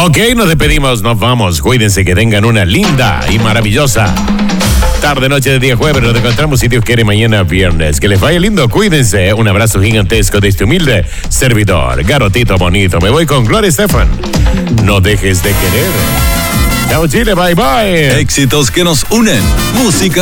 Ok, nos despedimos, nos vamos. Cuídense, que tengan una linda y maravillosa tarde, noche de día jueves. Nos encontramos, si Dios quiere, mañana viernes. Que les vaya lindo, cuídense. Un abrazo gigantesco de este humilde servidor, Garotito Bonito. Me voy con Gloria Estefan. No dejes de querer. Chao, Chile, bye bye. Éxitos que nos unen. Música